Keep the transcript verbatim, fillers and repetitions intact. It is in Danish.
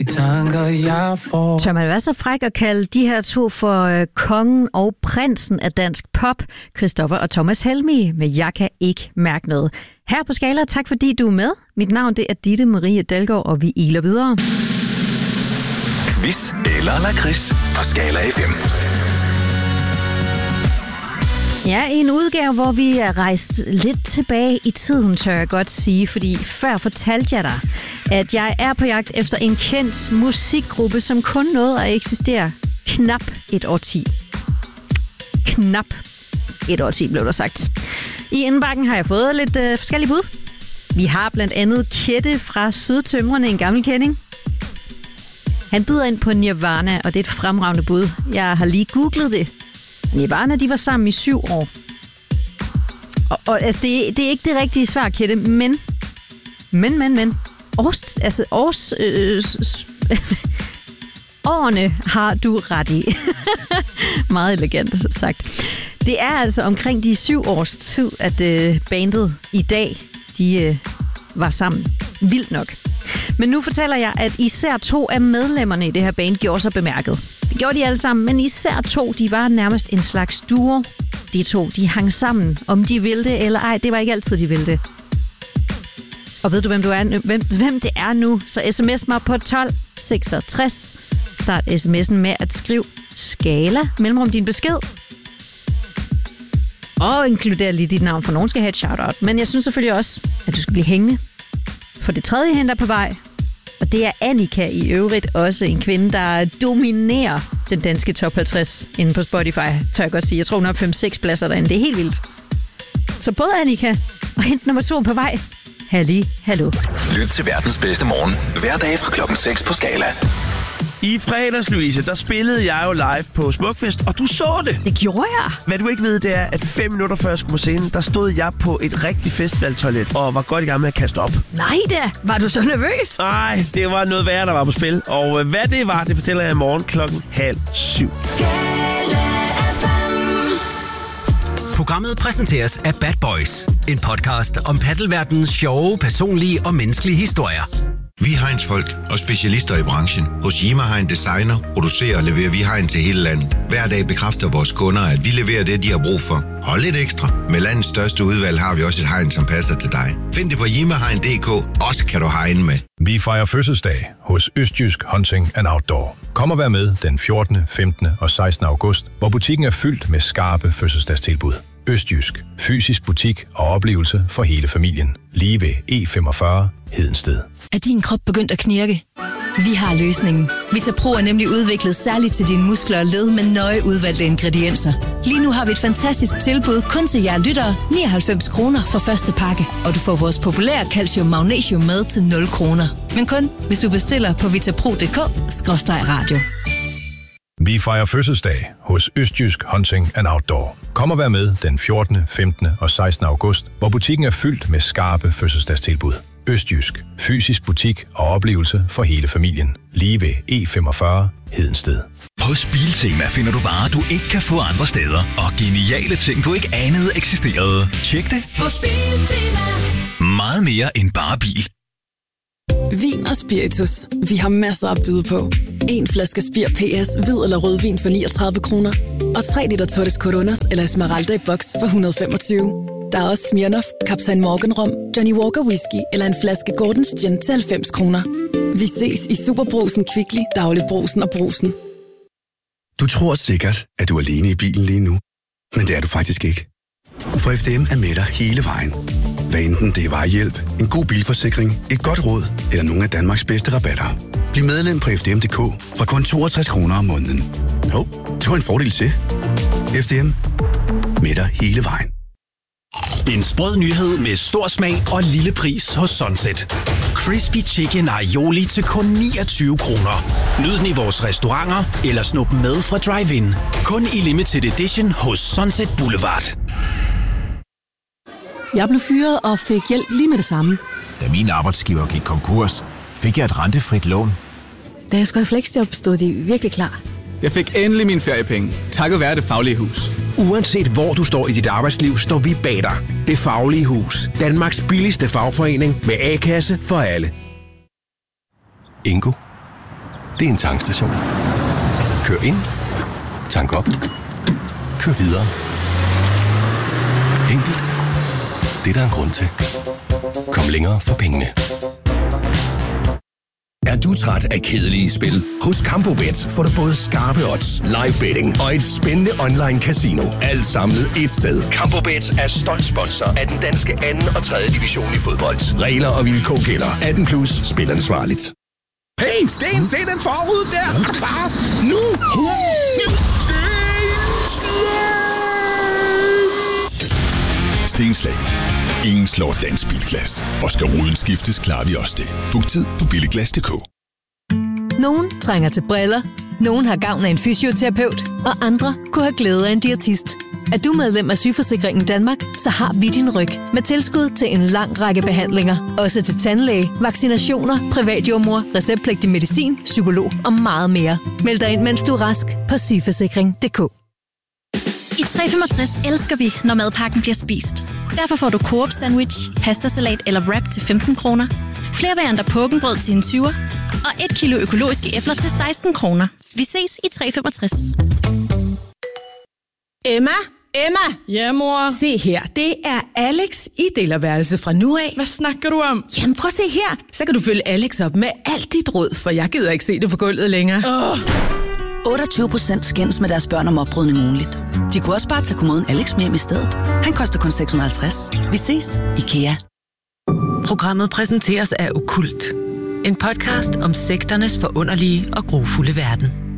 tanker, jeg får. Tør man være så fræk at kalde de her to for øh, kongen og prinsen af dansk pop, Christoffer og Thomas Helmig, med Jeg kan ikke mærke noget. Her på Skala, tak fordi du er med. Mit navn det er Ditte Marie Dalgaard, og vi iler videre. Quiz eller lakrids på Skala F M. Ja, i en udgave, hvor vi er rejst lidt tilbage i tiden, tør jeg godt sige, fordi før fortalte jeg dig, at jeg er på jagt efter en kendt musikgruppe, som kun nåede at eksistere knap et årti. Knap et årti, blev der sagt. I indbakken har jeg fået lidt øh, forskellige bud. Vi har blandt andet Kjette fra Sydtømrene, en gammel kending. Han byder ind på Nirvana, og det er et fremragende bud. Jeg har lige googlet det. Nirvana, de var sammen i syv år. Og, og altså, det, det er ikke det rigtige svar, Kjette, men... Men, men, men... Års, altså, års... Øh, årene har du ret i. Meget elegant sagt. Det er altså omkring de syv års tid, at øh, bandet i dag, de øh, var sammen. Vildt nok. Men nu fortæller jeg, at især to af medlemmerne i det her band gjorde sig bemærket. Det gjorde de alle sammen, men især to, de var nærmest en slags duo. De to, de hang sammen, om de ville det eller ej. Det var ikke altid, de ville det. Og ved du, hvem, du er, hvem, hvem det er nu? Så sms mig på tolv seksogtres. Start sms'en med at skrive Skala, mellemrum din besked. Og inkluder lige dit navn, for nogen skal have et shout-out. Men jeg synes selvfølgelig også, at du skal blive hængende. For det tredje henter på vej. Og det er Annika i øvrigt også en kvinde, der dominerer den danske top halvtreds inde på Spotify, tør jeg godt sige. Jeg tror, hun har fem seks pladser derinde. Det er helt vildt. Så både Annika og hent nummer to på vej. Halli, hallo. Lyt til verdens bedste morgen. Hver dag fra klokken seks på Skala. I fredags, Louise, der spillede jeg jo live på Smukfest, og du så det. Det gjorde jeg. Hvad du ikke ved, det er, at fem minutter før jeg skulle på scenen, der stod jeg på et rigtigt festivaltoilet og var godt i gang med at kaste op. Nej da, var du så nervøs? Nej, det var noget værre, der var på spil. Og hvad det var, det fortæller jeg i morgen klokken halv syv. Programmet præsenteres af Bad Boys. En podcast om paddelverdenens sjove, personlige og menneskelige historier. Vi er Heinz-folk og specialister i branchen. Hos Yima Hein Designer producerer og leverer vi hegn til hele landet. Hver dag bekræfter vores kunder, at vi leverer det, de har brug for. Hold lidt ekstra. Med landets største udvalg har vi også et hegn, som passer til dig. Find det på yimahegn punktum d k. Også kan du hegne med. Vi fejrer fødselsdag hos Østjysk Hunting and Outdoor. Kom og vær med den fjortende, femtende og sekstende august, hvor butikken er fyldt med skarpe fødselsdagstilbud. Østjysk. Fysisk butik og oplevelse for hele familien. Lige ved E femogfyrre Hedensted. Er din krop begyndt at knirke? Vi har løsningen. Vitapro er nemlig udviklet særligt til dine muskler og led med nøje udvalgte ingredienser. Lige nu har vi et fantastisk tilbud kun til jer lyttere. nioghalvfems kroner for første pakke. Og du får vores populære calcium magnesium med til nul kroner. Men kun hvis du bestiller på vitapro punktum d k skråstreg radio. Vi fejrer fødselsdag hos Østjysk Hunting and Outdoor. Kom og vær med den fjortende, femtende og sekstende august, hvor butikken er fyldt med skarpe fødselsdagstilbud. Østjysk. Fysisk butik og oplevelse for hele familien. Lige ved E femogfyrre Hedensted. Hos Biltema finder du varer, du ikke kan få andre steder. Og geniale ting, du ikke anede eksisterede. Tjek det. Hos Biltema. Meget mere end bare bil. Vin og spiritus. Vi har masser at byde på. En flaske Spir P S, hvid eller rødvin for niogtredive kroner. Og tre liter Torres Coronas eller Esmeralda i boks for et hundrede og femogtyve. Der er også Smirnoff, Kaptajn Morgan Rom, Johnny Walker Whisky eller en flaske Gordons Gin til halvfems kroner. Vi ses i Superbrusen, Kvickly, Dagligbrusen og Brusen. Du tror sikkert, at du er alene i bilen lige nu. Men det er du faktisk ikke. For F D M er med dig hele vejen. Hvad enten det er vejhjælp, en god bilforsikring, et godt råd eller nogle af Danmarks bedste rabatter. Bliv medlem på F D M punktum d k fra kun toogtres kroner om måneden. Jo, det var en fordel til. F D M. Med dig hele vejen. En sprød nyhed med stor smag og lille pris hos Sunset. Crispy Chicken Aioli til kun niogtyve kroner. Nyd den i vores restauranter eller snup med fra drive-in. Kun i limited edition hos Sunset Boulevard. Jeg blev fyret og fik hjælp lige med det samme. Da min arbejdsgiver gik konkurs, fik jeg et rentefrit lån. Da jeg skulle have flexjob, stod de virkelig klar. Jeg fik endelig mine feriepenge, takket være Det Faglige Hus. Uanset hvor du står i dit arbejdsliv, står vi bag dig. Det Faglige Hus. Danmarks billigste fagforening med A-kasse for alle. Ingo, det er en tankstation. Kør ind. Tank op. Kør videre. Enkelt. Det er der en grund til. Kom længere for pengene. Er du træt af kedelige spil? Hos Campobet får du både skarpe odds, live betting og et spændende online casino. Alt samlet ét sted. Campobet er stolt sponsor af den danske anden og tredje division i fodbold. Regler og vilkår gælder. atten plus. Spil ansvarligt. Hey, Sten, se den forud der! Er du klar? Nu! Stenslag. Ingen slår dansk bilglas. Og skal ruden skiftes, klarer vi også det. Book tid på billiglas punktum d k. Nogen trænger til briller, nogen har gavn af en fysioterapeut, og andre kunne have glæde af en diætist. Er du medlem af Sygeforsikringen Danmark, så har vi din ryg med tilskud til en lang række behandlinger. Også til tandlæge, vaccinationer, privatjordmor, receptpligtig medicin, psykolog og meget mere. Meld dig ind, mens du er rask på sygeforsikring punktum d k. I tre femogtres elsker vi, når madpakken bliver spist. Derfor får du Coop sandwich, pastasalat eller wrap til femten kroner, flere varianter pukkenbrød til en tyver og et kilo økologiske æbler til seksten kroner. Vi ses i tre femogtres. Emma? Emma? Ja, mor? Se her, det er Alex i delerværelse fra nu af. Hvad snakker du om? Jamen prøv at se her, så kan du følge Alex op med alt dit råd, for jeg gider ikke se det på gulvet længere. Oh. otteogtyve procent skændes med deres børn om opbrydning ugenligt. De kunne også bare tage kommoden Alex med hjem i stedet. Han koster kun seks hundrede og halvtreds. Vi ses, IKEA. Programmet præsenteres af Okkult. En podcast om sekternes forunderlige og grufulde verden.